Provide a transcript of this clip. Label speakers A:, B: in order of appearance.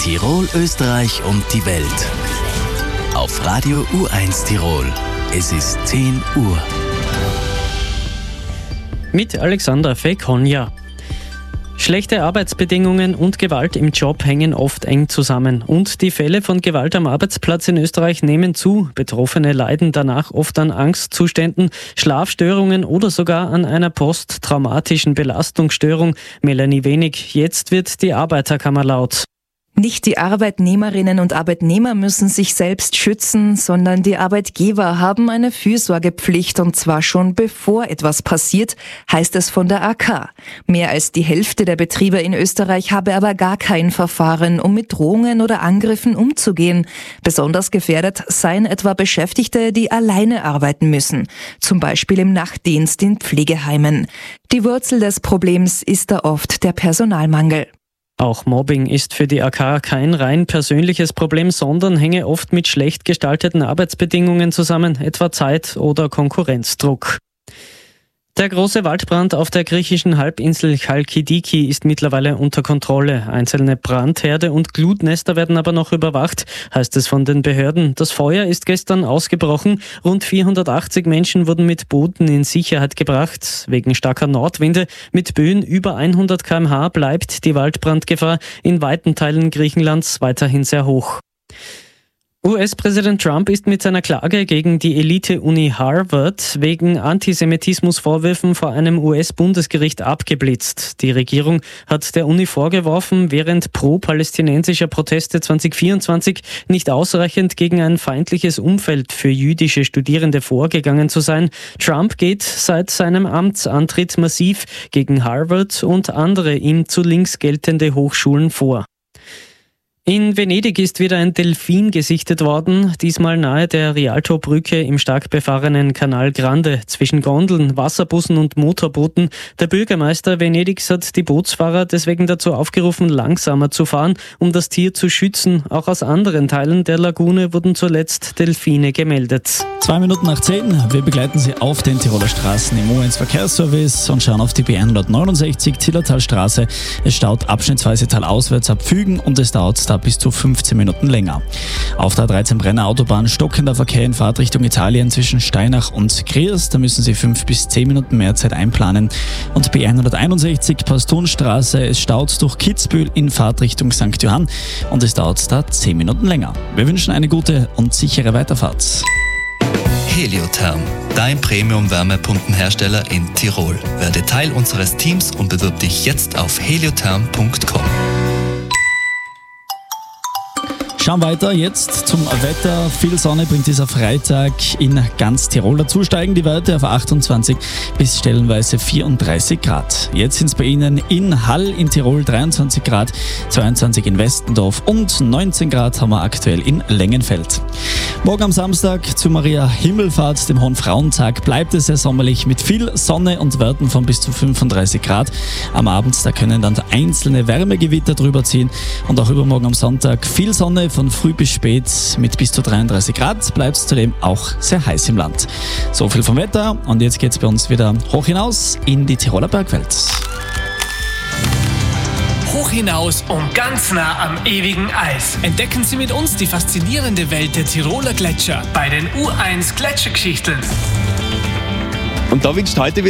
A: Tirol, Österreich und die Welt. Auf Radio U1 Tirol. Es ist 10 Uhr.
B: Mit Alexander Fekonja. Schlechte Arbeitsbedingungen und Gewalt im Job hängen oft eng zusammen. Und die Fälle von Gewalt am Arbeitsplatz in Österreich nehmen zu. Betroffene leiden danach oft an Angstzuständen, Schlafstörungen oder sogar an einer posttraumatischen Belastungsstörung. Melanie Wenig, jetzt wird die Arbeiterkammer laut.
C: Nicht die Arbeitnehmerinnen und Arbeitnehmer müssen sich selbst schützen, sondern die Arbeitgeber haben eine Fürsorgepflicht, und zwar schon bevor etwas passiert, heißt es von der AK. Mehr als die Hälfte der Betriebe in Österreich habe aber gar kein Verfahren, um mit Drohungen oder Angriffen umzugehen. Besonders gefährdet seien etwa Beschäftigte, die alleine arbeiten müssen, zum Beispiel im Nachtdienst in Pflegeheimen. Die Wurzel des Problems ist da oft der Personalmangel.
B: Auch Mobbing ist für die AK kein rein persönliches Problem, sondern hänge oft mit schlecht gestalteten Arbeitsbedingungen zusammen, etwa Zeit- oder Konkurrenzdruck. Der große Waldbrand auf der griechischen Halbinsel Chalkidiki ist mittlerweile unter Kontrolle. Einzelne Brandherde und Glutnester werden aber noch überwacht, heißt es von den Behörden. Das Feuer ist gestern ausgebrochen. Rund 480 Menschen wurden mit Booten in Sicherheit gebracht. Wegen starker Nordwinde mit Böen über 100 km/h bleibt die Waldbrandgefahr in weiten Teilen Griechenlands weiterhin sehr hoch. US-Präsident Trump ist mit seiner Klage gegen die Elite-Uni Harvard wegen Antisemitismusvorwürfen vor einem US-Bundesgericht abgeblitzt. Die Regierung hat der Uni vorgeworfen, während pro-palästinensischer Proteste 2024 nicht ausreichend gegen ein feindliches Umfeld für jüdische Studierende vorgegangen zu sein. Trump geht seit seinem Amtsantritt massiv gegen Harvard und andere ihm zu links geltende Hochschulen vor. In Venedig ist wieder ein Delfin gesichtet worden, diesmal nahe der Rialto-Brücke im stark befahrenen Canal Grande zwischen Gondeln, Wasserbussen und Motorbooten. Der Bürgermeister Venedigs hat die Bootsfahrer deswegen dazu aufgerufen, langsamer zu fahren, um das Tier zu schützen. Auch aus anderen Teilen der Lagune wurden zuletzt Delfine gemeldet.
D: 2 Minuten nach 10. Wir begleiten Sie auf den Tiroler Straßen im U1 Verkehrsservice und schauen auf die B169 Zillertalstraße. Es staut abschnittsweise talauswärts ab Fügen und es dauert da bis zu 15 Minuten länger. Auf der A13 Brenner Autobahn stockender Verkehr in Fahrtrichtung Italien zwischen Steinach und Kriers. Da müssen Sie 5 bis 10 Minuten mehr Zeit einplanen. Und B161 Pastonstraße. Es staut durch Kitzbühel in Fahrtrichtung St. Johann und es dauert da 10 Minuten länger. Wir wünschen eine gute und sichere Weiterfahrt.
E: Heliotherm, dein Premium-Wärmepumpenhersteller in Tirol. Werde Teil unseres Teams und bewirb dich jetzt auf heliotherm.com.
D: Schauen weiter jetzt zum Wetter. Viel Sonne bringt dieser Freitag in ganz Tirol. Dazu steigen die Werte auf 28 bis stellenweise 34 Grad. Jetzt sind es bei Ihnen in Hall in Tirol 23 Grad, 22 in Westendorf und 19 Grad haben wir aktuell in Lengenfeld. Morgen am Samstag zu Maria Himmelfahrt, dem Hohen Frauentag, bleibt es sehr sommerlich mit viel Sonne und Werten von bis zu 35 Grad. Am Abend, da können dann einzelne Wärmegewitter drüber ziehen und auch übermorgen am Sonntag viel Sonne von früh bis spät mit bis zu 33 Grad, bleibt es zudem auch sehr heiß im Land. So viel vom Wetter und jetzt geht es bei uns wieder hoch hinaus in die Tiroler Bergwelt.
F: Hoch hinaus und ganz nah am ewigen Eis. Entdecken Sie mit uns die faszinierende Welt der Tiroler Gletscher bei den U1 Gletschergeschichten.
G: Und da wünscht heute wieder